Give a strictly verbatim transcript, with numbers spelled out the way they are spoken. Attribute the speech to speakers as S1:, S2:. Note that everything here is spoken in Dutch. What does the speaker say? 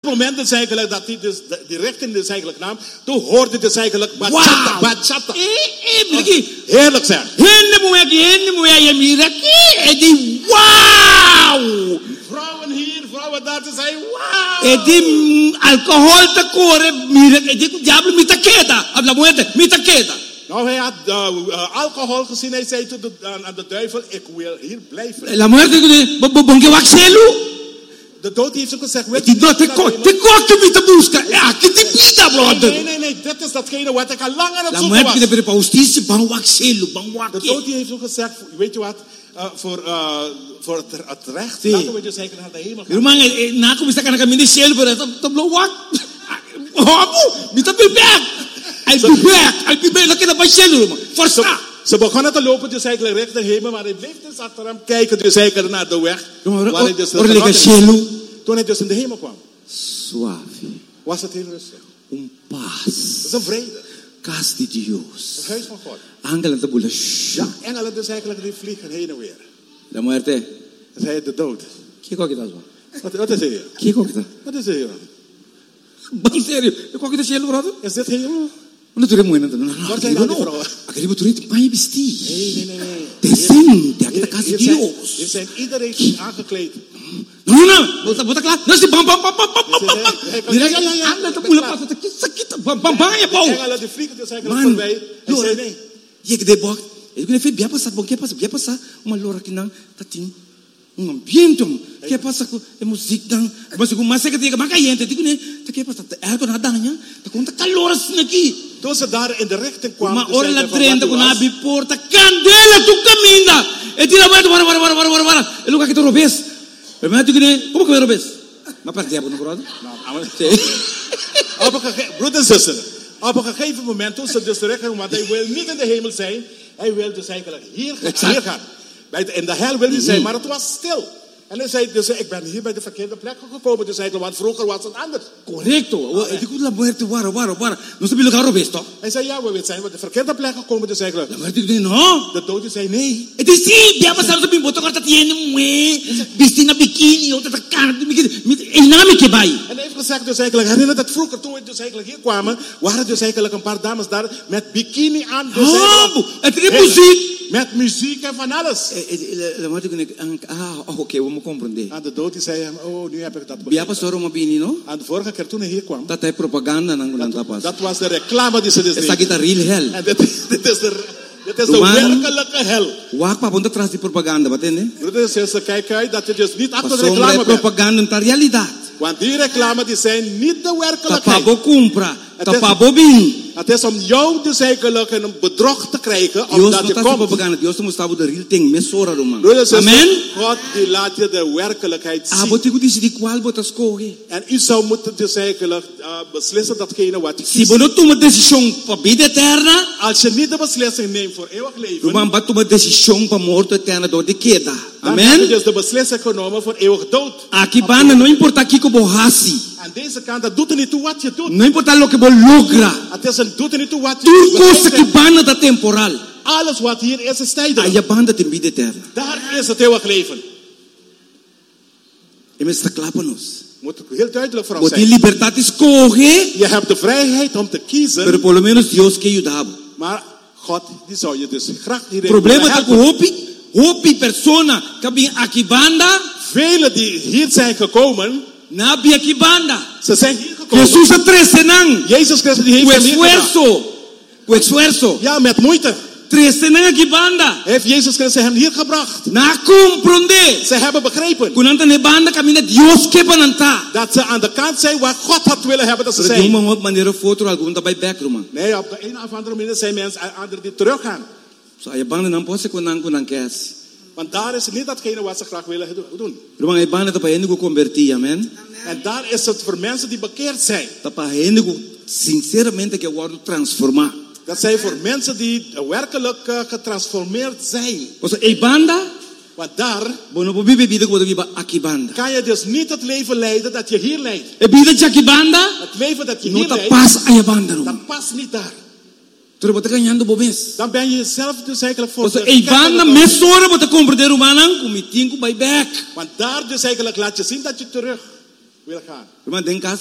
S1: moment dus eigenlijk dat hij dus die richting dus eigenlijk nam, toen hoorde hij dus eigenlijk bachata,
S2: Wow.
S1: bachata.
S2: Eh, eh, Bliki.
S1: Heerlijk zeg.
S2: Hende moe, hende moe, je miraki. En die wow.
S1: Vrouwen hier, vrouwen daar, ze zei wow.
S2: En die alcohol te koren, mirak. En die diablo mitakeda. Habla muerte, mitakeda.
S1: Nou, hij had uh, uh, alcohol gezien. Hij zei tot de, uh, aan de duivel, ik wil hier blijven.
S2: La muerte, bonke waxelu.
S1: De dood heeft ook gezegd, weet
S2: Die dood, te kort, te kort te met de boeska. Ja, ki te pita,
S1: nee,
S2: brother.
S1: nee, nee, nee, dit is datgene wat ik al lang aan het
S2: La
S1: zoeken
S2: muerte,
S1: was.
S2: de paustitie, bang waxelu, bang
S1: De
S2: wakje.
S1: dood heeft ook gezegd, weet je wat, uh, voor, uh, voor het, het recht,
S2: Sí.
S1: laten we dus eigenlijk naar de hemel gaan.
S2: Irmão, na como está kana kamini shell por essa tablo wak. Homo, mi tá bebek. Ai bebek, ai bebek, lá que na shell, irmão. Força.
S1: Ze begonnen te lopen dus eigenlijk richting hemel, maar hij bleef dus achter hem kijken, dus eigenlijk naar de weg. Waar hij dus
S2: Ora lega shell.
S1: toen hij dus in de hemel kwam,
S2: Suave.
S1: was het heel rustig.
S2: Um paz.
S1: Het is een vrede,
S2: Casa de Dios.
S1: het huis van God.
S2: Angela tabula.
S1: Ja, engelen dus eigenlijk die vliegen heen en weer.
S2: La muerte.
S1: Dat is de dood.
S2: Que qual que tá?
S1: Wat, wat is hier?
S2: Que qual que tá?
S1: Wat is hier?
S2: Bang sério. Que qual que tá shell, brother?
S1: Is dit hemel?
S2: Não tu remo ainda. Não,
S1: Waar zijn al die vrouwen?
S2: Aquele motorista vai vestir.
S1: Nee, nee, nee, nee.
S2: Decente, aqui da casa de
S1: Hier zijn,
S2: Dios.
S1: hier zijn iedereen aangekleed.
S2: Não, não, não. Bota, bota claro. Não, se bam, bam, bam, bam, bam, bam, bam. Mira,
S1: Ja, ja, ja.
S2: anda, tá pula, passa, tá aqui, tá aqui, tá bam, bam, bam, é
S1: De
S2: bom.
S1: engelen die vliegen dus eigenlijk
S2: Man,
S1: voorbij. Hij zei nee.
S2: je que de bok. Eu que foi bia passar, bom que passa, bia passar. Uma lora que não, tá tim. Um ambiente, que passa com a música dan. Mas com mais que diga, mas caiente, digo né, tá que passa, é com nada danha, tá com tá calor assim aqui.
S1: Toen ze daar in de richting kwamen,
S2: Uma
S1: dus
S2: hora lá
S1: eigenlijk van
S2: trenta
S1: wat
S2: com
S1: hij
S2: a
S1: was,
S2: biporta, candela tu caminha. E tira mais, bora, bora, bora, bora, bora, bora. E lugar que tu robes. Mas tu que né, como que vai robes? Mas para diabo, não brother?
S1: Op een gegeven, broeder en zuster, op een gegeven moment toen ze dus terechtkomen, want hij wil niet in de hemel zijn, hij wil dus eigenlijk hier,
S2: Exact.
S1: hier gaan. Bij de, in de hel wil hij zijn, maar het was stil. En hij zei dus, ik ben hier bij de verkeerde plek gekomen, dus eigenlijk, want vroeger was het anders.
S2: Correcto. Eu digo la muerte, bora, bora, bora. Não sabia lugar robes, toch?
S1: Hij zei, ja, we zijn bij de verkeerde plek gekomen, dus eigenlijk.
S2: La muerte que no.
S1: De dood zei, nee.
S2: E disse, sim, bia passar sabi boto agora tá tiene moe, vestina biquíni, outra tá cara, e nome que vai.
S1: En hij heeft gezegd dus eigenlijk, herinner dat vroeger toen we dus eigenlijk hier kwamen, waren dus eigenlijk een paar dames daar met bikini aan. Dus
S2: Oh, het is
S1: met,
S2: muziek.
S1: met muziek en van alles.
S2: La muerte que ah, ok, vamos compreender.
S1: Aan de dood die zei hem, oh, nu heb ik dat
S2: Bia
S1: begrepen.
S2: passar uma bini, no?
S1: Aan de vorige keer toen hij hier kwam,
S2: Tá tá propaganda nang nang
S1: dat,
S2: tapas.
S1: dat was de reclame die ze dus
S2: Essa aqui
S1: deden.
S2: tá real hell.
S1: En dit, dit is de, dit is de
S2: Roman.
S1: werkelijke hel.
S2: Wak pa ponta atrás de propaganda, batene?
S1: Broeder en zuster, kijk uit dat je dus niet achter de
S2: Sombra
S1: reclame
S2: é
S1: bent.
S2: propaganda, tá realidade.
S1: Want die reclame die zijn niet de
S2: Tá
S1: werkelijkheid.
S2: pabo compra,
S1: Het
S2: tá
S1: is-
S2: pabo bin.
S1: Het is om jou dus eigenlijk een bedrog te krijgen,
S2: Dios
S1: omdat
S2: não
S1: je
S2: tá
S1: komt.
S2: propaganda, Dios não mostrava the real thing, mesora do man.
S1: Broeder en zuster,
S2: Amen?
S1: God die laat je de werkelijkheid
S2: Ah,
S1: zien.
S2: botigo disse de qual botas escolhe.
S1: En u zou moeten dus eigenlijk uh, beslissen datgene wat u
S2: Se
S1: kiest.
S2: você não toma decisão para vida eterna,
S1: Als je niet de beslissing neemt voor eeuwig leven,
S2: Roman vai tomar decisão para morte eterna do de queda.
S1: dan heb je
S2: Amen?
S1: dus de beslissing genomen voor eeuwig dood.
S2: Aqui banda não importa aqui que borrasse,
S1: Aan deze kant, dat doet er niet toe wat je doet.
S2: não importa lo que você logra.
S1: Het is een doet er niet toe wat je
S2: Tudo
S1: bereikt
S2: coisa que
S1: hebt.
S2: banda da temporal,
S1: Alles wat hier is, is tijdelijk.
S2: aí a banda tem vida eterna.
S1: Daar is het eeuwig leven.
S2: E me está claro para nós.
S1: Moet ik heel duidelijk voor ons
S2: Você tem
S1: zijn.
S2: liberdade de escolher,
S1: Je hebt de vrijheid om te
S2: pero
S1: kiezen,
S2: pelo menos Deus que ajudava.
S1: maar God die zou je dus graag
S2: O
S1: hierin
S2: problema
S1: willen
S2: está com
S1: helpen.
S2: hopi, hopi persona que vem aqui banda,
S1: Velen die hier zijn gekomen,
S2: na vem aqui banda.
S1: ze zijn hier gekomen.
S2: Jesus atrece não.
S1: Jezus Christus die heeft
S2: O
S1: hem hier gebracht.
S2: esforço, o esforço.
S1: Ja, met moeite
S2: Trece não aqui banda.
S1: heeft Jezus Christus hem hier gebracht.
S2: Na compreender.
S1: Ze hebben begrepen
S2: Kunanta ne banda camina Deus que pananta.
S1: dat ze aan de kant zijn waar God had willen hebben dat ze
S2: Pero de
S1: zijn.
S2: uma maneira ou outra algum tá by back, man.
S1: Nee, op de een of andere manier zijn mensen anderen die teruggaan.
S2: So a banda não pode ser kunang kunang kes.
S1: Want daar is niet datgene wat ze graag willen doen.
S2: Irmão, a banda tá para ele convertir, amen.
S1: En daar is het voor mensen die bekeerd zijn.
S2: Tá para ele sinceramente que agora transformar.
S1: Dat zijn voor mensen die werkelijk uh, getransformeerd zijn.
S2: Ou seja, a banda,
S1: Want daar
S2: bueno, vou viver vida quando viva aqui banda.
S1: kan je dus niet het leven leiden dat je hier leidt.
S2: A vida de aqui banda,
S1: Het leven dat je
S2: não
S1: hier
S2: tá
S1: leidt,
S2: paz a banda, não.
S1: dat past niet daar.
S2: Tu bota ganhando bobes.
S1: Dan ben je jezelf dus eigenlijk voor
S2: Ou seja,
S1: de
S2: a banda mesora bota compreender o manang, comitinho by back.
S1: Want daar dus eigenlijk laat je zien dat je terug wil gaan.
S2: Irmão, tem casa